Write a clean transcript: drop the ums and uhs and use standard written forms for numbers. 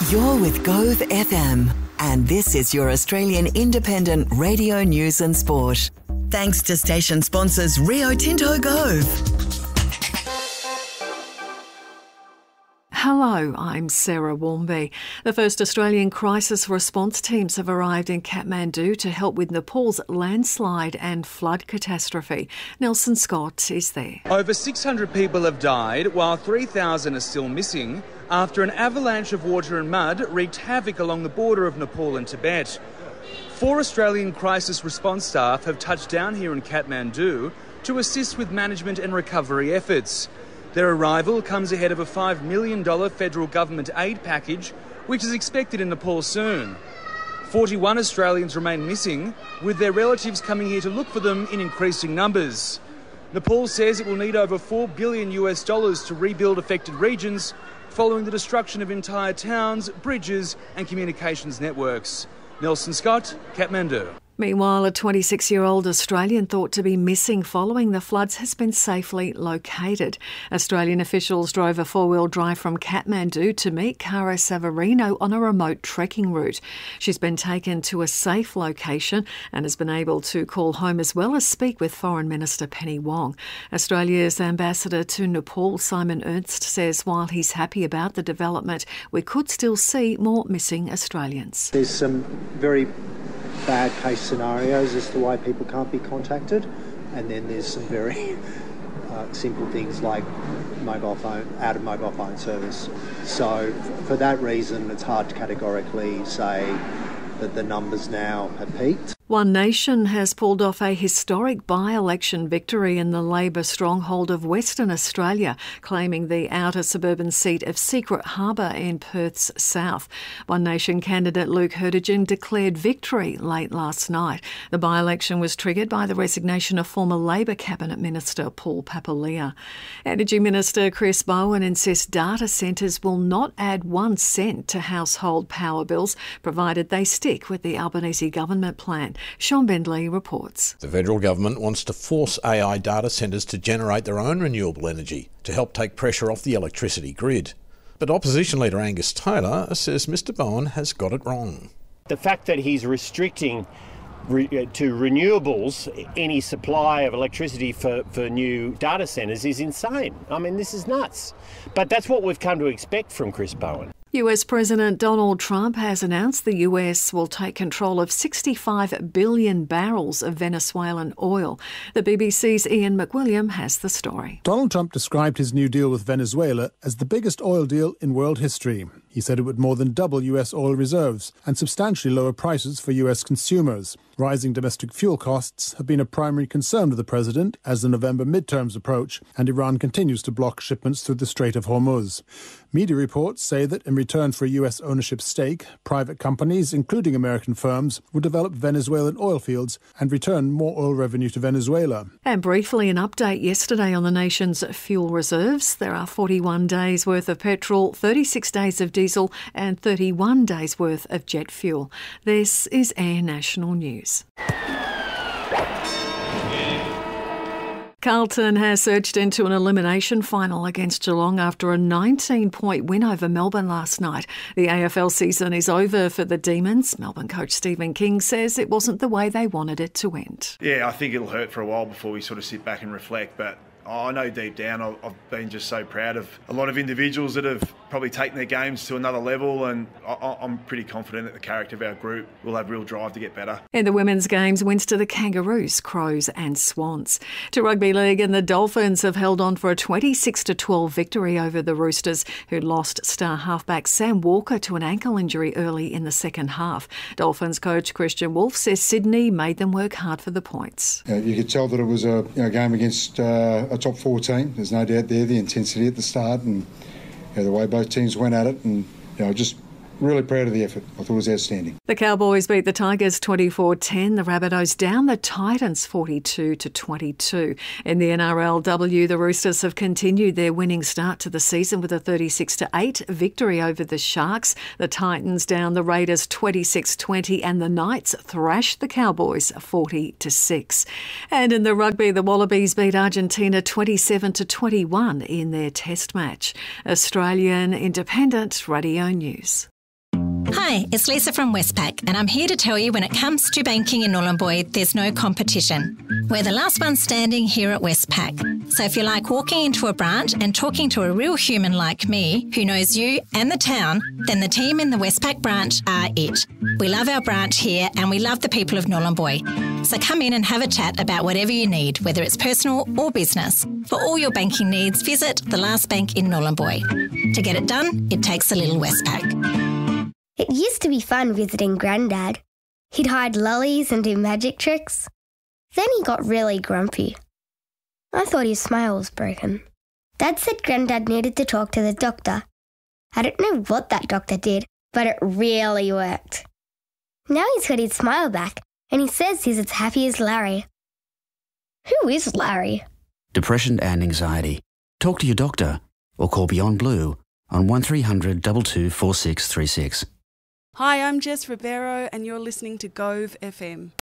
You're with Gove FM, and this is your Australian independent radio news and sport. Thanks to station sponsors Rio Tinto Gove. Hello, I'm Sarah Warmby. The first Australian crisis response teams have arrived in Kathmandu to help with Nepal's landslide and flood catastrophe. Nelson Scott is there. Over 600 people have died, while 3,000 are still missing after an avalanche of water and mud wreaked havoc along the border of Nepal and Tibet. 4 Australian crisis response staff have touched down here in Kathmandu to assist with management and recovery efforts. Their arrival comes ahead of a $5 million federal government aid package, which is expected in Nepal soon. 41 Australians remain missing, with their relatives coming here to look for them in increasing numbers. Nepal says it will need over $4 billion to rebuild affected regions following the destruction of entire towns, bridges and communications networks. Nelson Scott, Kathmandu. Meanwhile, a 26-year-old Australian thought to be missing following the floods has been safely located. Australian officials drove a 4-wheel drive from Kathmandu to meet Cara Savarino on a remote trekking route. She's been taken to a safe location and has been able to call home as well as speak with Foreign Minister Penny Wong. Australia's ambassador to Nepal, Simon Ernst, says while he's happy about the development, we could still see more missing Australians. There's some very bad case scenarios as to why people can't be contacted, and then there's some very simple things like mobile phone service. So for that reason, it's hard to categorically say that the numbers now have peaked. One Nation has pulled off a historic by-election victory in the Labor stronghold of Western Australia, claiming the outer suburban seat of Secret Harbour in Perth's south. One Nation candidate Luke Herdigan declared victory late last night. The by-election was triggered by the resignation of former Labor Cabinet Minister Paul Papalia. Energy Minister Chris Bowen insists data centres will not add 1 cent to household power bills, provided they stick with the Albanese government plan. Sean Bendley reports. The federal government wants to force AI data centres to generate their own renewable energy to help take pressure off the electricity grid. But opposition leader Angus Taylor says Mr Bowen has got it wrong. The fact that he's restricting to renewables any supply of electricity for new data centres is insane. I mean, this is nuts. But that's what we've come to expect from Chris Bowen. US President Donald Trump has announced the US will take control of 65 billion barrels of Venezuelan oil. The BBC's Ian McWilliam has the story. Donald Trump described his new deal with Venezuela as the biggest oil deal in world history. He said it would more than double US oil reserves and substantially lower prices for US consumers. Rising domestic fuel costs have been a primary concern of the president as the November midterms approach, and Iran continues to block shipments through the Strait of Hormuz. Media reports say that in return for a US ownership stake, private companies, including American firms, would develop Venezuelan oil fields and return more oil revenue to Venezuela. And briefly, an update yesterday on the nation's fuel reserves. There are 41 days worth of petrol, 36 days of diesel and 31 days worth of jet fuel. This is Air National News. Carlton has surged into an elimination final against Geelong after a 19-point win over Melbourne last night. The AFL season is over for the Demons. Melbourne coach Stephen King says it wasn't the way they wanted it to end. Yeah, I think it'll hurt for a while before we sort of sit back and reflect, but I know deep down I've been just so proud of a lot of individuals that have probably taken their games to another level, and I'm pretty confident that the character of our group will have real drive to get better. In the women's games, wins to the Kangaroos, Crows and Swans. To rugby league, and the Dolphins have held on for a 26-12 victory over the Roosters, who lost star halfback Sam Walker to an ankle injury early in the second half. Dolphins coach Christian Wolf says Sydney made them work hard for the points. You could tell that it was a game against a top 4 team. There's no doubt there, the intensity at the start and the way both teams went at it, and just really proud of the effort. I thought it was outstanding. The Cowboys beat the Tigers 24-10. The Rabbitohs down the Titans 42-22. In the NRLW, the Roosters have continued their winning start to the season with a 36-8 victory over the Sharks. The Titans down the Raiders 26-20, and the Knights thrashed the Cowboys 40-6. And in the rugby, the Wallabies beat Argentina 27-21 in their test match. Australian Independent Radio News. Hi, it's Lisa from Westpac, and I'm here to tell you when it comes to banking in Nhulunbuy, there's no competition. We're the last one standing here at Westpac. So if you like walking into a branch and talking to a real human like me, who knows you and the town, then the team in the Westpac branch are it. We love our branch here and we love the people of Nhulunbuy. So come in and have a chat about whatever you need, whether it's personal or business. For all your banking needs, visit the last bank in Nhulunbuy. To get it done, it takes a little Westpac. It used to be fun visiting Grandad. He'd hide lollies and do magic tricks. Then he got really grumpy. I thought his smile was broken. Dad said Grandad needed to talk to the doctor. I don't know what that doctor did, but it really worked. Now he's got his smile back, and he says he's as happy as Larry. Who is Larry? Depression and anxiety. Talk to your doctor or call Beyond Blue on 1300 22 4636. Hi, I'm Jess Ribeiro and you're listening to Gove FM.